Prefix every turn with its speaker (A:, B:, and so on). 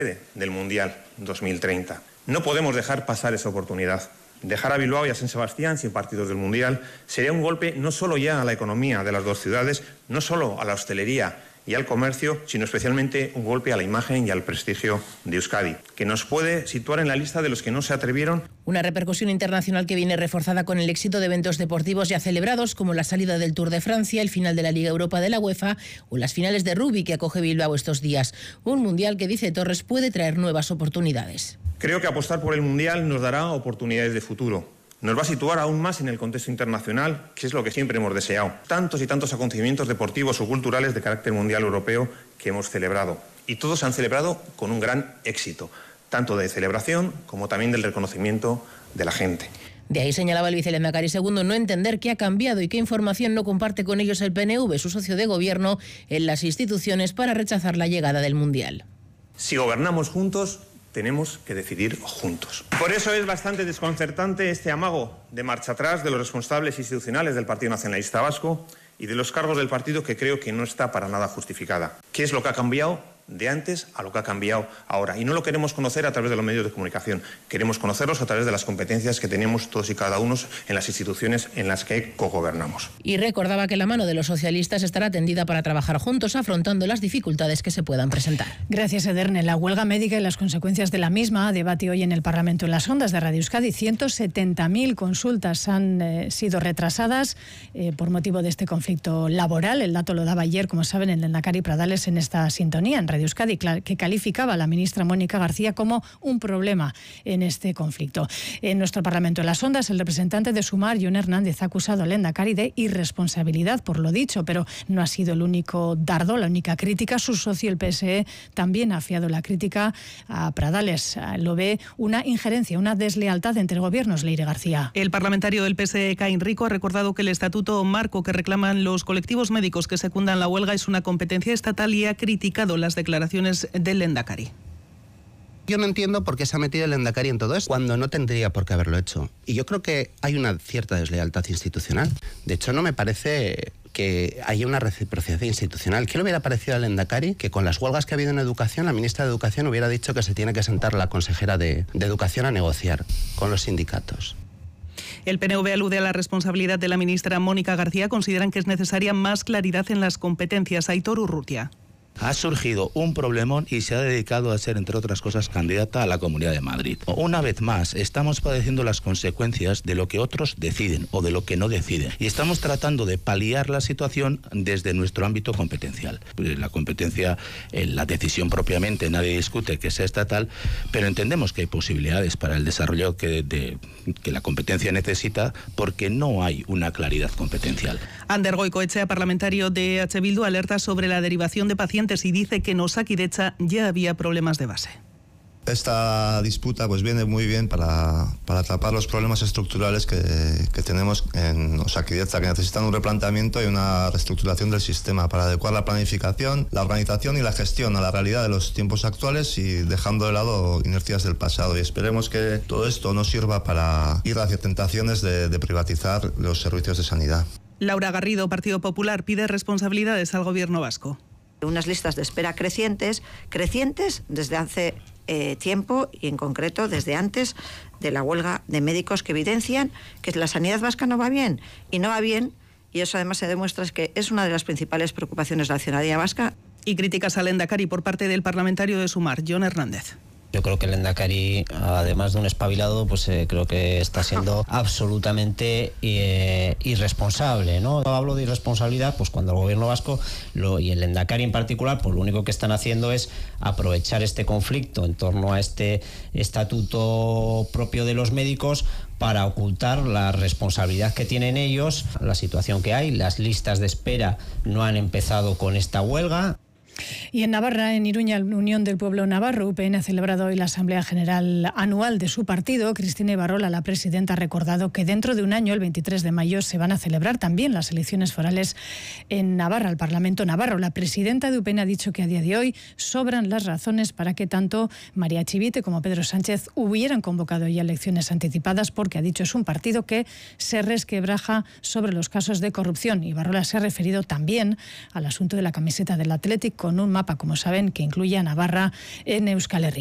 A: del Mundial 2030. No podemos dejar pasar esa oportunidad. Dejar a Bilbao y a San Sebastián sin partidos del Mundial sería un golpe no solo ya a la economía de las dos ciudades, no solo a la hostelería y al comercio, sino especialmente un golpe a la imagen y al prestigio de Euskadi, que nos puede situar en la lista de los que no se atrevieron.
B: Una repercusión internacional que viene reforzada con el éxito de eventos deportivos ya celebrados, como la salida del Tour de Francia, el final de la Liga Europa de la UEFA o las finales de rugby que acoge Bilbao estos días. Un mundial que, dice Torres, puede traer nuevas oportunidades.
A: Creo que apostar por el Mundial nos dará oportunidades de futuro. Nos va a situar aún más en el contexto internacional, que es lo que siempre hemos deseado. Tantos y tantos acontecimientos deportivos o culturales de carácter mundial europeo que hemos celebrado. Y todos se han celebrado con un gran éxito, tanto de celebración como también del reconocimiento de la gente.
B: De ahí señalaba el vicelehendakari segundo no entender qué ha cambiado y qué información no comparte con ellos el PNV, su socio de gobierno, en las instituciones para rechazar la llegada del Mundial.
A: Si gobernamos juntos, tenemos que decidir juntos. Por eso es bastante desconcertante este amago de marcha atrás de los responsables institucionales del Partido Nacionalista Vasco y de los cargos del partido, que creo que no está para nada justificada. ¿Qué es lo que ha cambiado de antes a lo que ha cambiado ahora? Y no lo queremos conocer a través de los medios de comunicación, queremos conocerlos a través de las competencias que tenemos todos y cada uno en las instituciones en las que cogobernamos.
B: Y recordaba que la mano de los socialistas estará tendida para trabajar juntos, afrontando las dificultades que se puedan presentar.
C: Gracias, Ederne. La huelga médica y las consecuencias de la misma debate hoy en el Parlamento. En las ondas de Radio Euskadi, 170.000 consultas han sido retrasadas por motivo de este conflicto laboral. El dato lo daba ayer, como saben, el lehendakari Pradales en esta sintonía en Radio Euskadi, que calificaba a la ministra Mónica García como un problema en este conflicto. En nuestro Parlamento, en las ondas, el representante de Sumar, Jon Hernández, ha acusado al lehendakari de irresponsabilidad por lo dicho, pero no ha sido el único dardo, la única crítica. Su socio, el PSE, también ha afiado la crítica a Pradales. Lo ve una injerencia, una deslealtad entre gobiernos. Leire García.
D: El parlamentario del PSE, Caín Rico, ha recordado que el estatuto marco que reclaman los colectivos médicos que secundan la huelga es una competencia estatal y ha criticado las declaraciones del lehendakari.
E: Yo no entiendo por qué se ha metido el lehendakari en todo esto, cuando no tendría por qué haberlo hecho. Y yo creo que hay una cierta deslealtad institucional. De hecho, no me parece que haya una reciprocidad institucional. ¿Qué le hubiera parecido al lehendakari que con las huelgas que ha habido en educación, la ministra de Educación hubiera dicho que se tiene que sentar la consejera de Educación a negociar con los sindicatos?
D: El PNV alude a la responsabilidad de la ministra Mónica García. Consideran que es necesaria más claridad en las competencias. Aitor Urrutia.
F: Ha surgido un problemón y se ha dedicado a ser, entre otras cosas, candidata a la Comunidad de Madrid. Una vez más, estamos padeciendo las consecuencias de lo que otros deciden o de lo que no deciden. Y estamos tratando de paliar la situación desde nuestro ámbito competencial. La competencia, la decisión propiamente, nadie discute que sea estatal, pero entendemos que hay posibilidades para el desarrollo que la competencia necesita, porque no hay una claridad competencial.
D: Ander Goikoetxea, parlamentario de EH Bildu, alerta sobre la derivación de pacientes y dice que en Osakidetza ya había problemas de base.
G: Esta disputa pues viene muy bien para tapar los problemas estructurales que tenemos en Osakidetza, que necesitan un replanteamiento y una reestructuración del sistema para adecuar la planificación, la organización y la gestión a la realidad de los tiempos actuales y dejando de lado inercias del pasado. Y esperemos que todo esto no sirva para ir hacia tentaciones de privatizar los servicios de sanidad.
D: Laura Garrido, Partido Popular, pide responsabilidades al gobierno vasco.
H: Unas listas de espera crecientes desde hace tiempo y en concreto desde antes de la huelga de médicos, que evidencian que la sanidad vasca no va bien, y eso además se demuestra que es una de las principales preocupaciones de la ciudadanía vasca.
D: Y críticas al lehendakari por parte del parlamentario de Sumar, Jon Hernández.
I: Yo creo que el lehendakari, además de un espabilado, pues creo que está siendo absolutamente irresponsable, ¿no? Hablo de irresponsabilidad, pues cuando el gobierno vasco y el lehendakari en particular, pues lo único que están haciendo es aprovechar este conflicto en torno a este estatuto propio de los médicos para ocultar la responsabilidad que tienen ellos, la situación que hay. Las listas de espera no han empezado con esta huelga.
C: Y en Navarra, en Iruña, la Unión del Pueblo Navarro, UPN, ha celebrado hoy la Asamblea General Anual de su partido. Cristina Ibarrola, la presidenta, ha recordado que dentro de un año, el 23 de mayo, se van a celebrar también las elecciones forales en Navarra, al Parlamento Navarro. La presidenta de UPN ha dicho que a día de hoy sobran las razones para que tanto María Chivite como Pedro Sánchez hubieran convocado ya elecciones anticipadas, porque ha dicho es un partido que se resquebraja sobre los casos de corrupción. Ibarrola se ha referido también al asunto de la camiseta del Athletic con un mapa, como saben, que incluye a Navarra en Euskal Herria.